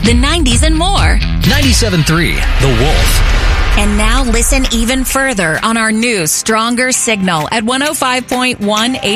the 90s, and more. 97.3 The Wolf. And now listen even further on our new, stronger signal at 105.1